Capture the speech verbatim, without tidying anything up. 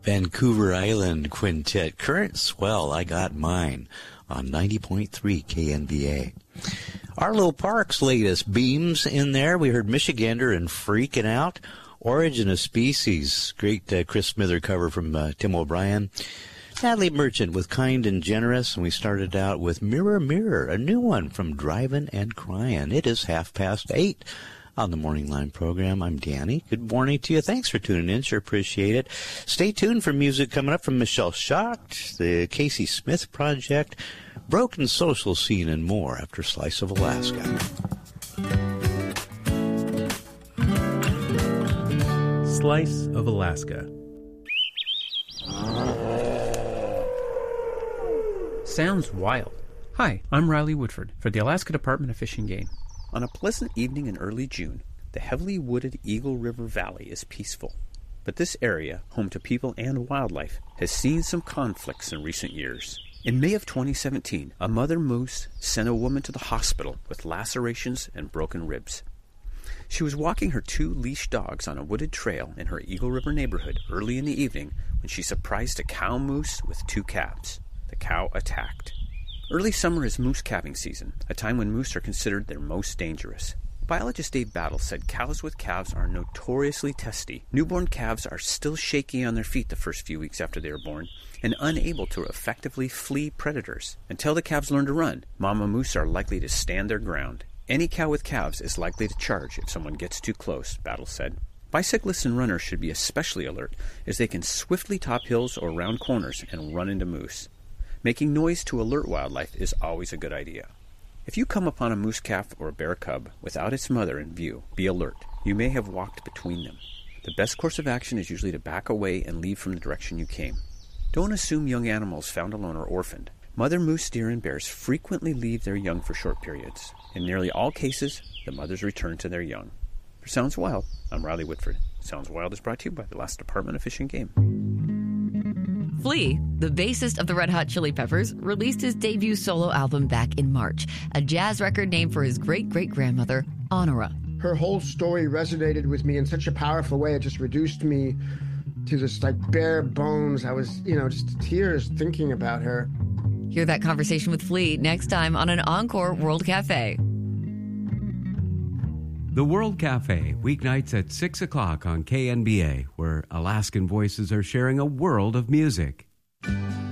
Vancouver Island Quintet. Current Swell, I Got Mine on ninety point three K N B A. Arlo Parks' latest Beams in there. We heard Michigander and Freaking Out. Origin of Species, great uh, Chris Smither cover from uh, Tim O'Brien. Natalie Merchant with Kind and Generous, and we started out with Mirror Mirror, a new one from Drivin' and Cryin'. It is half past eight on the Morning Line program. I'm Danny. Good morning to you. Thanks for tuning in. Sure appreciate it. Stay tuned for music coming up from Michelle Schacht, the Casey Smith Project, Broken Social Scene, and more after Slice of Alaska. Slice of Alaska. Sounds wild. Hi, I'm Riley Woodford for the Alaska Department of Fish and Game. On a pleasant evening in early June, the heavily wooded Eagle River Valley is peaceful. But this area, home to people and wildlife, has seen some conflicts in recent years. In May of twenty seventeen, a mother moose sent a woman to the hospital with lacerations and broken ribs. She was walking her two leash dogs on a wooded trail in her Eagle River neighborhood early in the evening when she surprised a cow moose with two calves. The cow attacked. Early summer is moose calving season, a time when moose are considered their most dangerous. Biologist Dave Battle said cows with calves are notoriously testy. Newborn calves are still shaky on their feet the first few weeks after they are born and unable to effectively flee predators. Until the calves learn to run, mama moose are likely to stand their ground. Any cow with calves is likely to charge if someone gets too close, Battle said. Bicyclists and runners should be especially alert as they can swiftly top hills or round corners and run into moose. Making noise to alert wildlife is always a good idea. If you come upon a moose calf or a bear cub without its mother in view, be alert. You may have walked between them. The best course of action is usually to back away and leave from the direction you came. Don't assume young animals found alone are orphaned. Mother moose, deer, and bears frequently leave their young for short periods. In nearly all cases, the mothers return to their young. For Sounds Wild, I'm Riley Woodford. Sounds Wild is brought to you by the Alaska Department of Fish and Game. Flea, the bassist of the Red Hot Chili Peppers, released his debut solo album back in March, a jazz record named for his great-great-grandmother, Honora. Her whole story resonated with me in such a powerful way. It just reduced me to this, like, bare bones. I was, you know, just tears thinking about her. Hear that conversation with Flea next time on an Encore World Cafe. The World Cafe, weeknights at six o'clock on K N B A, where Alaskan voices are sharing a world of music.